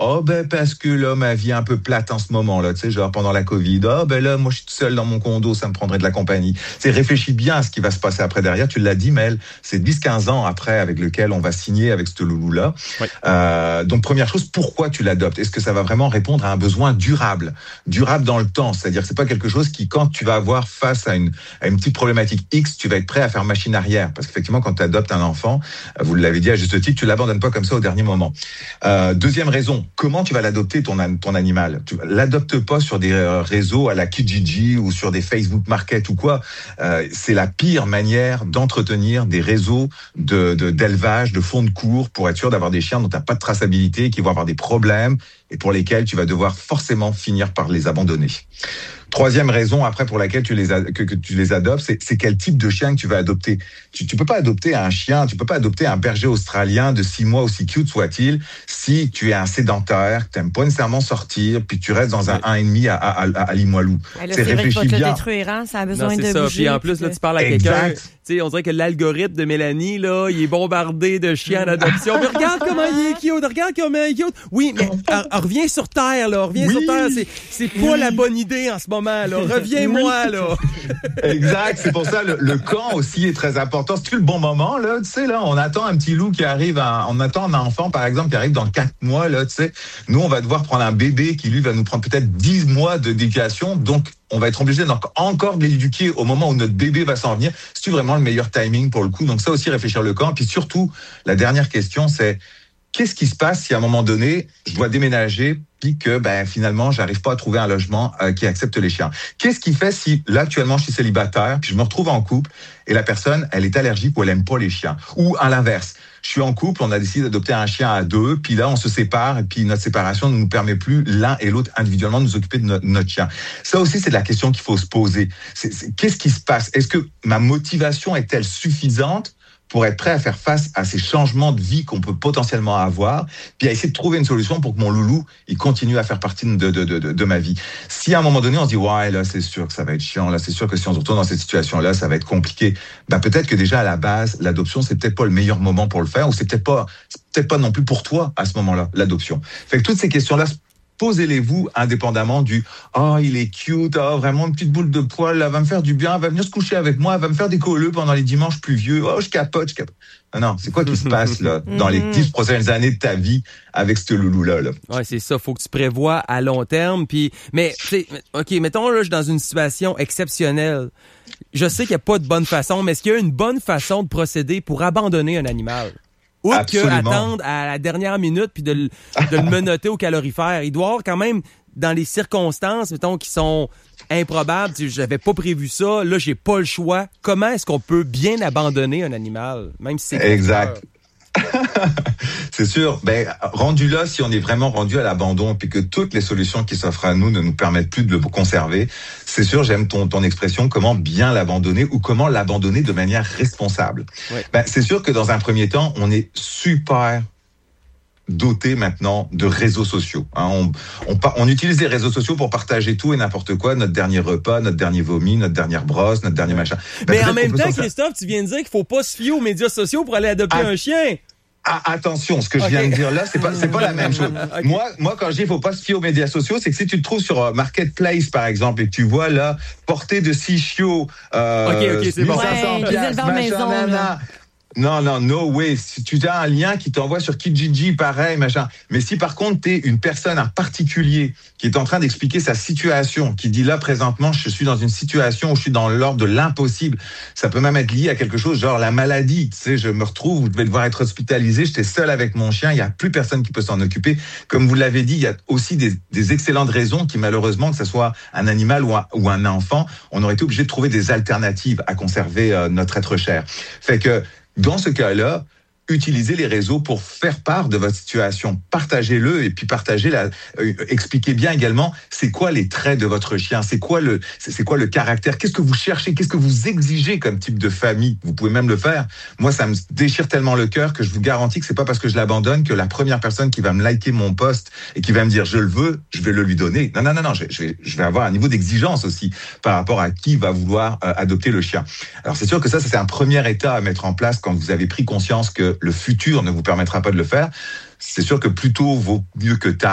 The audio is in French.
Oh ben parce que là ma vie est un peu plate en ce moment là, tu sais, genre pendant la Covid. Oh ben là moi je suis tout seul dans mon condo, ça me prendrait de la compagnie. C'est réfléchis bien à ce qui va se passer après derrière. Tu l'as dit, Mel, c'est 10-15 ans après avec lequel on va signer avec ce loulou là. Oui. Donc première chose, pourquoi tu l'adoptes? Est-ce que ça va vraiment répondre à un besoin durable dans le temps? C'est-à-dire que c'est pas quelque chose qui, quand tu vas avoir face à une petite problématique X, tu vas être prêt à faire machine arrière. Parce qu'effectivement, quand tu adoptes un enfant, vous l'avez dit à juste titre, tu l'abandonnes pas comme ça au dernier moment. Deuxième raison, comment tu vas l'adopter ton animal? Tu l'adoptes pas sur des réseaux à la Kijiji ou sur des Facebook Market ou quoi. C'est la pire manière d'entretenir des réseaux d'élevage, de fonds de cours pour être sûr d'avoir des chiens dont tu n'as pas de traçabilité, qui vont avoir des problèmes et pour lesquels tu vas devoir forcément finir par les abandonner. Troisième raison après pour laquelle que tu les adoptes, c'est quel type de chien que tu vas adopter. Tu peux pas adopter un chien, tu peux pas adopter un berger australien de 6 mois, aussi cute soit-il, si tu es un sédentaire, que tu n'aimes pas nécessairement sortir, puis que tu restes dans un 1,5 à Limoilou. Ouais, là, c'est vrai que pas te le détruire, hein? Ça a besoin de bouger. Puis en plus, là, tu parles à quelqu'un. Tu sais, on dirait que l'algorithme de Mélanie, là, il est bombardé de chiens d'adoption. Mais regarde comment il est cute, regarde comment il est cute. Oui, mais reviens sur Terre, là, reviens sur Terre. C'est pas la bonne idée en ce moment, là. Reviens-moi, là. Exact, c'est pour ça, le camp aussi est très important. C'est-tu le bon moment, là? Tu sais, là, on attend un petit loup qui arrive, on attend un enfant, par exemple, qui arrive dans 4 mois, là, tu sais. Nous, on va devoir prendre un bébé qui, lui, va nous prendre peut-être 10 mois d'éducation. Donc, on va être obligé encore de l'éduquer au moment où notre bébé va s'en venir. C'est vraiment le meilleur timing pour le coup. Donc ça aussi, réfléchir le camp. Puis surtout, la dernière question, c'est qu'est-ce qui se passe si à un moment donné, je dois déménager puis que finalement, j'arrive pas à trouver un logement qui accepte les chiens. Qu'est-ce qui fait si là actuellement je suis célibataire, puis je me retrouve en couple et la personne, elle est allergique ou elle aime pas les chiens, ou à l'inverse. Je suis en couple, on a décidé d'adopter un chien à 2, puis là, on se sépare, et puis notre séparation ne nous permet plus, l'un et l'autre, individuellement, de nous occuper de notre chien. Ça aussi, c'est la question qu'il faut se poser. Qu'est-ce qui se passe? Est-ce que ma motivation est-elle suffisante pour être prêt à faire face à ces changements de vie qu'on peut potentiellement avoir, puis à essayer de trouver une solution pour que mon loulou, il continue à faire partie de ma vie. Si à un moment donné, on se dit, ouais, là, c'est sûr que ça va être chiant, là, c'est sûr que si on se retrouve dans cette situation-là, ça va être compliqué, peut-être que déjà, à la base, l'adoption, c'est peut-être pas le meilleur moment pour le faire, ou c'est peut-être pas non plus pour toi, à ce moment-là, l'adoption. Fait que toutes ces questions-là, posez-les-vous indépendamment du « Oh, il est cute, oh, vraiment une petite boule de poil, elle va me faire du bien, elle va venir se coucher avec moi, elle va me faire des colleux pendant les dimanches pluvieux, oh, je capote. » Non, c'est quoi qui se passe là dans les 10 prochaines années de ta vie avec ce loulou-là? Là? Ouais, c'est ça, faut que tu prévois à long terme. Puis, mais, OK, mettons là, je suis dans une situation exceptionnelle. Je sais qu'il n'y a pas de bonne façon, mais est-ce qu'il y a une bonne façon de procéder pour abandonner un animal? Ou que attendre à la dernière minute puis de le menotter au calorifère. Il doit y avoir quand même, dans les circonstances, mettons, qui sont improbables, j'avais pas prévu ça, là, j'ai pas le choix. Comment est-ce qu'on peut bien abandonner un animal, même si c'est... Exact. C'est sûr. Rendu là, si on est vraiment rendu à l'abandon, puis que toutes les solutions qui s'offrent à nous ne nous permettent plus de le conserver, c'est sûr, j'aime ton expression, comment bien l'abandonner ou comment l'abandonner de manière responsable. Ouais. C'est sûr que dans un premier temps, on est super doté maintenant de réseaux sociaux. On utilise les réseaux sociaux pour partager tout et n'importe quoi, notre dernier repas, notre dernier vomi, notre dernière brosse, notre dernier machin. Mais en même temps, Christophe, tu viens de dire qu'il faut pas se fier aux médias sociaux pour aller adopter un chien. Attention, ce que je viens de dire là, c'est pas la même chose. Okay. Moi, quand je dis faut pas se fier aux médias sociaux, c'est que si tu te trouves sur Marketplace, par exemple, et que tu vois là, portée de 6 chiots, c'est bon. 500 piastres, machin, Non, no way. Si tu as un lien qui t'envoie sur Kijiji, pareil, machin. Mais si par contre t'es une personne, un particulier, qui est en train d'expliquer sa situation, qui dit là présentement, je suis dans une situation où je suis dans l'ordre de l'impossible. Ça peut même être lié à quelque chose, genre la maladie. Tu sais, je me retrouve, je vais devoir être hospitalisé, j'étais seul avec mon chien, il y a plus personne qui peut s'en occuper. Comme vous l'avez dit, il y a aussi des excellentes raisons qui malheureusement, que ce soit un animal ou un enfant, on aurait été obligé de trouver des alternatives à conserver notre être cher. Fait que dans ce cas-là, utilisez les réseaux pour faire part de votre situation. Partagez-le et puis expliquez bien également c'est quoi les traits de votre chien, c'est quoi le caractère, qu'est-ce que vous cherchez, qu'est-ce que vous exigez comme type de famille. Vous pouvez même le faire. Moi, ça me déchire tellement le cœur que je vous garantis que c'est pas parce que je l'abandonne que la première personne qui va me liker mon post et qui va me dire je le veux, je vais le lui donner. Non, je vais avoir un niveau d'exigence aussi par rapport à qui va vouloir adopter le chien. Alors c'est sûr que ça c'est un premier état à mettre en place quand vous avez pris conscience que le futur ne vous permettra pas de le faire. C'est sûr que plus tôt vaut mieux que tard.